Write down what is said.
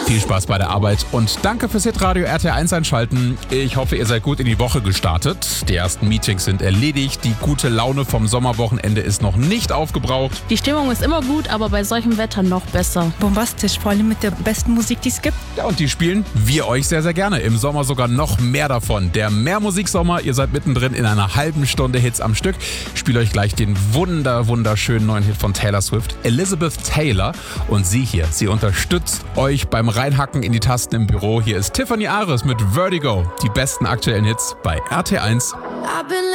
Viel Spaß bei der Arbeit und danke fürs Hitradio RTL1 einschalten. Ich hoffe, ihr seid gut in die Woche gestartet. Die ersten Meetings sind erledigt. Die gute Laune vom Sommerwochenende ist noch nicht aufgebraucht. Die Stimmung ist immer gut, aber bei solchem Wetter noch besser. Bombastisch, vor allem mit der besten Musik, die es gibt. Ja, und die spielen wir euch sehr, sehr gerne. Im Sommer sogar noch mehr davon. Der Mehrmusiksommer, ihr seid mittendrin in einer halben Stunde Hits am Stück. Ich spiele euch gleich den wunderschönen neuen Hit von Taylor Swift, Elizabeth Taylor. Und sie hier, sie unterstützt euch beim Reinhacken in die Tasten im Büro. Hier ist Tiffany Ares mit Vertigo. Die besten aktuellen Hits bei RT1.